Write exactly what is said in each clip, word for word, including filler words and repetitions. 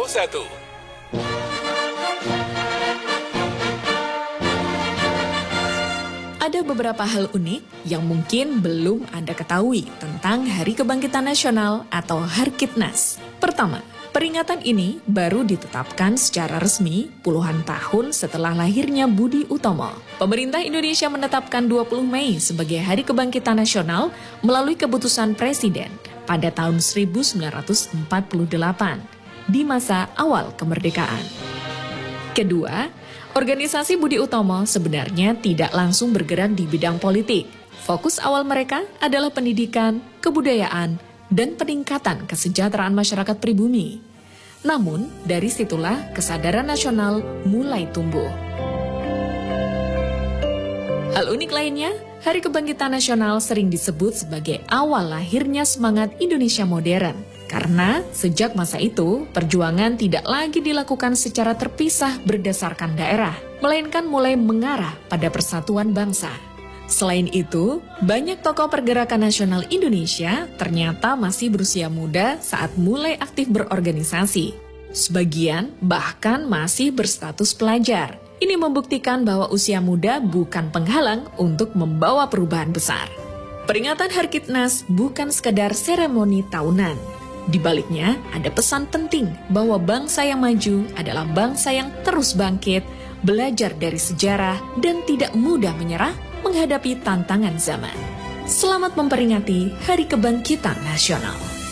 satu. Ada beberapa hal unik yang mungkin belum Anda ketahui tentang Hari Kebangkitan Nasional atau Harkitnas. Pertama, peringatan ini baru ditetapkan secara resmi puluhan tahun setelah lahirnya Budi Utomo. Pemerintah Indonesia menetapkan dua puluh Mei sebagai Hari Kebangkitan Nasional melalui keputusan Presiden pada tahun seribu sembilan ratus empat puluh delapan di masa awal kemerdekaan. Kedua, organisasi Budi Utomo sebenarnya tidak langsung bergerak di bidang politik. Fokus awal mereka adalah pendidikan, kebudayaan, dan peningkatan kesejahteraan masyarakat pribumi. Namun, dari situlah kesadaran nasional mulai tumbuh. Hal unik lainnya, Hari Kebangkitan Nasional sering disebut sebagai awal lahirnya semangat Indonesia modern. Karena sejak masa itu, perjuangan tidak lagi dilakukan secara terpisah berdasarkan daerah, melainkan mulai mengarah pada persatuan bangsa. Selain itu, banyak tokoh pergerakan nasional Indonesia ternyata masih berusia muda saat mulai aktif berorganisasi. Sebagian bahkan masih berstatus pelajar. Ini membuktikan bahwa usia muda bukan penghalang untuk membawa perubahan besar. Peringatan Harkitnas bukan sekedar seremoni tahunan. Di baliknya, ada pesan penting bahwa bangsa yang maju adalah bangsa yang terus bangkit, belajar dari sejarah, dan tidak mudah menyerah menghadapi tantangan zaman. Selamat memperingati Hari Kebangkitan Nasional.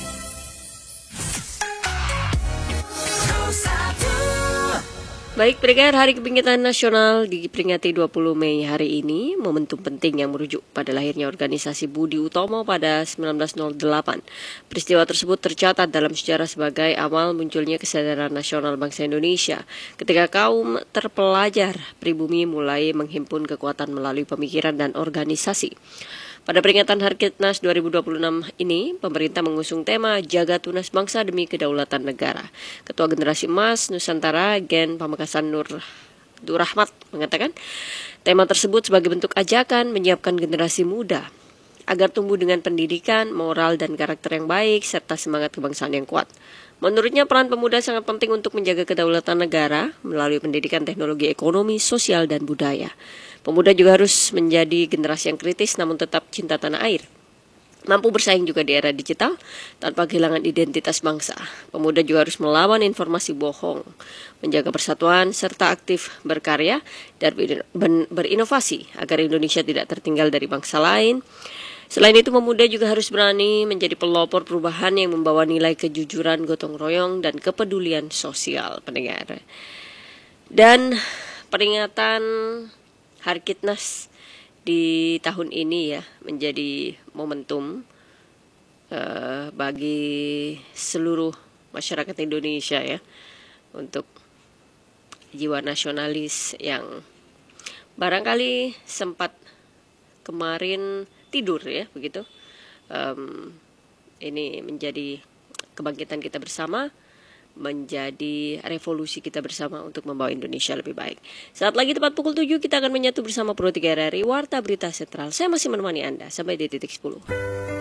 Baik, peringatan Hari Kebangkitan Nasional diperingati dua puluh Mei hari ini, momentum penting yang merujuk pada lahirnya organisasi Budi Utomo pada seribu sembilan ratus delapan. Peristiwa tersebut tercatat dalam sejarah sebagai awal munculnya kesadaran nasional bangsa Indonesia, ketika kaum terpelajar pribumi mulai menghimpun kekuatan melalui pemikiran dan organisasi. Pada peringatan Harkitnas dua ribu dua puluh enam ini, pemerintah mengusung tema Jaga Tunas Bangsa Demi Kedaulatan Negara. Ketua Generasi Emas Nusantara, Gen Pamekasan Nur Durrahmat, mengatakan tema tersebut sebagai bentuk ajakan menyiapkan generasi muda agar tumbuh dengan pendidikan, moral, dan karakter yang baik, serta semangat kebangsaan yang kuat. Menurutnya, peran pemuda sangat penting untuk menjaga kedaulatan negara melalui pendidikan teknologi ekonomi, sosial, dan budaya. Pemuda juga harus menjadi generasi yang kritis namun tetap cinta tanah air. Mampu bersaing juga di era digital tanpa kehilangan identitas bangsa. Pemuda juga harus melawan informasi bohong, menjaga persatuan, serta aktif berkarya dan berinovasi agar Indonesia tidak tertinggal dari bangsa lain. Selain itu, pemuda juga harus berani menjadi pelopor perubahan yang membawa nilai kejujuran, gotong royong, dan kepedulian sosial, pendengar. Dan peringatan Harkitnas di tahun ini ya menjadi momentum uh, bagi seluruh masyarakat Indonesia ya untuk jiwa nasionalis yang barangkali sempat kemarin tidur ya begitu. Um, ini menjadi kebangkitan kita bersama, menjadi revolusi kita bersama untuk membawa Indonesia lebih baik. Saat lagi tepat pukul tujuh kita akan menyatu bersama Pro tiga R R I Warta Berita Sentral. Saya masih menemani Anda sampai di titik sepuluh.